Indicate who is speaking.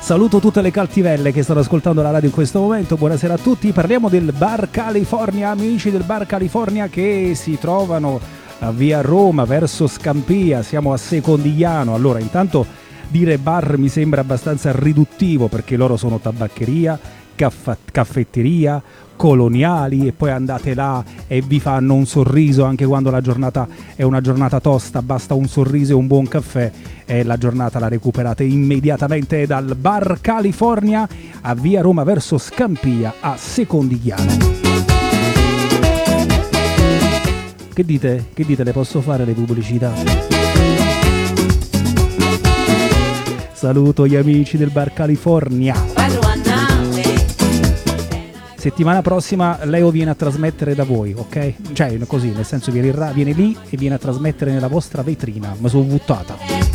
Speaker 1: Saluto tutte le caltivelle che stanno ascoltando la radio in questo momento. Buonasera a tutti. Parliamo del Bar California, amici del Bar California che si trovano a via Roma verso Scampia. Siamo a Secondigliano. Allora, intanto dire bar mi sembra abbastanza riduttivo perché loro sono tabaccheria, caffetteria, coloniali, e poi andate là e vi fanno un sorriso anche quando la giornata è una giornata tosta, basta un sorriso e un buon caffè e la giornata la recuperate immediatamente dal Bar California a via Roma verso Scampia a Secondigliano. Che dite? Che dite? Le posso fare le pubblicità? Saluto gli amici del Bar California. Settimana prossima Leo viene a trasmettere da voi, ok? Cioè così, nel senso viene lì e viene a trasmettere nella vostra vetrina. Mi sono buttata.